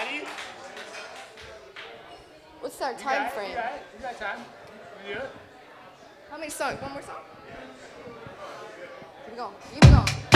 Ready? What's our time frame? You got time. You do it? How many songs? One more song? Keep it going. Keep it going.